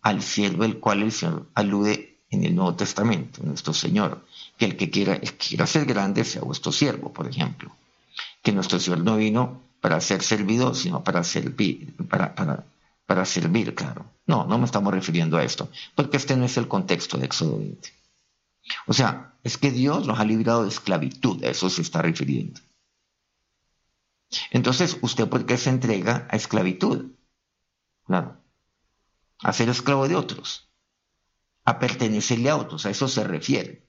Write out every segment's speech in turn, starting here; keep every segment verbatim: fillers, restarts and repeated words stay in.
al siervo el cual el Señor alude en el Nuevo Testamento, nuestro Señor, que el que quiera, el que quiera ser grande sea vuestro siervo, por ejemplo, que nuestro Señor no vino para ser servido, sino para servir, para, para, para servir, claro. No, no me estamos refiriendo a esto, porque este no es el contexto de Éxodo veinte. O sea, es que Dios nos ha librado de esclavitud, a eso se está refiriendo. Entonces, ¿usted por qué se entrega a esclavitud? Claro, a ser esclavo de otros, a pertenecerle a otros, a eso se refiere.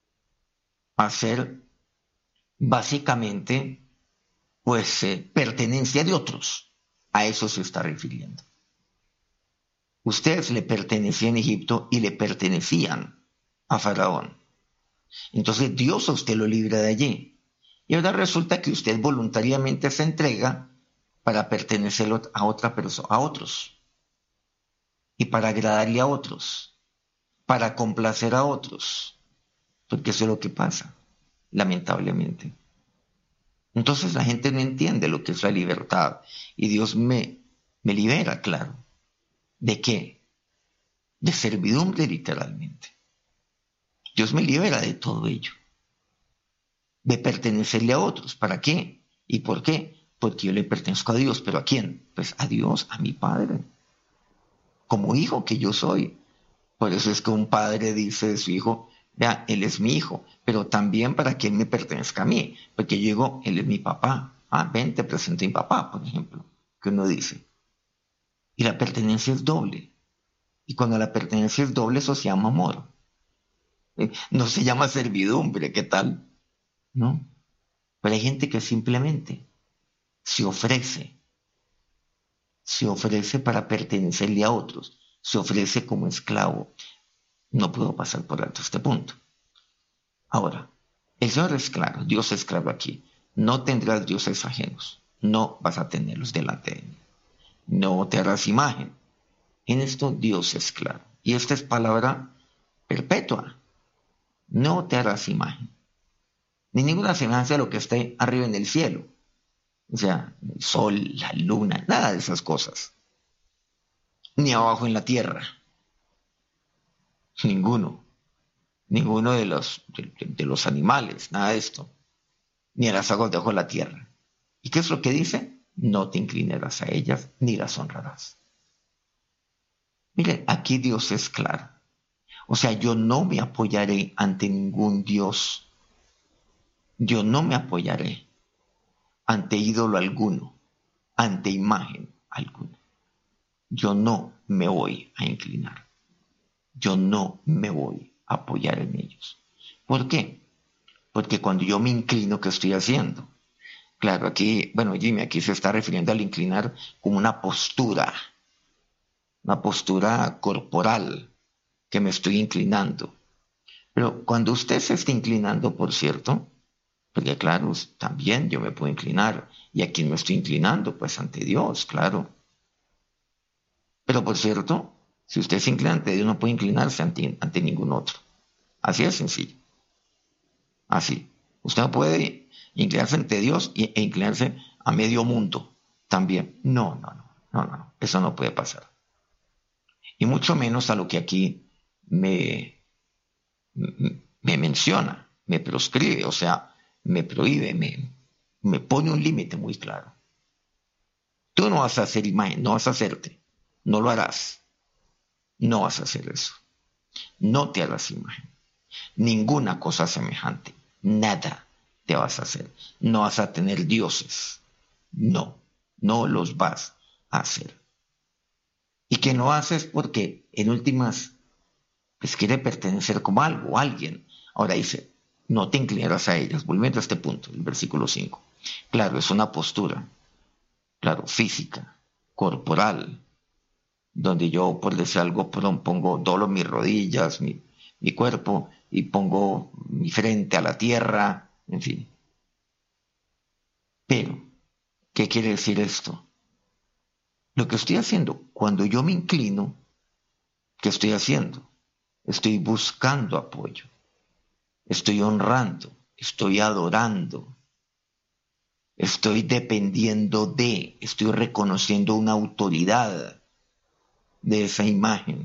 A ser básicamente, pues, eh, pertenencia de otros, a eso se está refiriendo. Ustedes le pertenecían en Egipto y le pertenecían a Faraón. Entonces Dios a usted lo libra de allí. Y ahora resulta que usted voluntariamente se entrega para pertenecer a otra persona, a otros, y para agradarle a otros, para complacer a otros, porque eso es lo que pasa, lamentablemente. Entonces la gente no entiende lo que es la libertad, y Dios me, me libera, claro. ¿De qué? De servidumbre, literalmente. Dios me libera de todo ello, de pertenecerle a otros. ¿Para qué? ¿Y por qué? Porque yo le pertenezco a Dios. ¿Pero a quién? Pues a Dios, a mi Padre, como hijo que yo soy. Por eso es que un padre dice de su hijo, vea, él es mi hijo, pero también para que él me pertenezca a mí, porque yo digo, él es mi papá. Ah, ven, te presento a mi papá, por ejemplo, que uno dice. Y la pertenencia es doble. Y cuando la pertenencia es doble, eso se llama amor. ¿Eh? No se llama servidumbre, ¿qué tal? ¿No? Pero hay gente que simplemente se ofrece, se ofrece para pertenecerle a otros, se ofrece como esclavo. No puedo pasar por alto este punto. Ahora, el Señor es claro, Dios es claro aquí. No tendrás dioses ajenos, no vas a tenerlos delante de mí. No te harás imagen. En esto Dios es claro. Y esta es palabra perpetua. No te harás imagen. Ni ninguna semejanza de lo que esté arriba en el cielo. O sea, el sol, la luna, nada de esas cosas. Ni abajo en la tierra. Ninguno. Ninguno de los, de, de los animales, nada de esto. Ni a las aguas debajo de la tierra. ¿Y qué es lo que dice? No te inclinarás a ellas ni las honrarás. Mire, aquí Dios es claro. O sea, yo no me apoyaré ante ningún Dios. Yo no me apoyaré ante ídolo alguno, ante imagen alguna. Yo no me voy a inclinar. Yo no me voy a apoyar en ellos. ¿Por qué? Porque cuando yo me inclino, ¿qué estoy haciendo? Claro, aquí, bueno, Jimmy, aquí se está refiriendo al inclinar como una postura, una postura corporal, que me estoy inclinando. Pero cuando usted se está inclinando, por cierto, porque claro, también yo me puedo inclinar. ¿Y a quién me estoy inclinando? Pues ante Dios, claro. Pero por cierto, si usted se inclina ante Dios, no puede inclinarse ante, ante ningún otro. Así de sencillo. Así. Usted no puede inclinarse ante Dios e inclinarse a medio mundo también. No, no, no, no, no. Eso no puede pasar. Y mucho menos a lo que aquí me, me menciona, me proscribe, o sea, me prohíbe, me, me pone un límite muy claro. Tú no vas a hacer imagen, no vas a hacerte, no lo harás, no vas a hacer eso. No te harás imagen, ninguna cosa semejante, nada te vas a hacer. No vas a tener dioses, no, no los vas a hacer. Y que no haces porque en últimas pues quiere pertenecer como algo, alguien. Ahora dice, no te inclinarás a ellas. Volviendo a este punto, el versículo cinco. Claro, es una postura, claro, física, corporal, donde yo, por decir algo, pongo, doblo mis rodillas, mi, mi cuerpo, y pongo mi frente a la tierra, en fin. Pero, ¿qué quiere decir esto? Lo que estoy haciendo, cuando yo me inclino, ¿qué estoy haciendo? Estoy buscando apoyo. Estoy honrando, estoy adorando, estoy dependiendo de, estoy reconociendo una autoridad de esa imagen.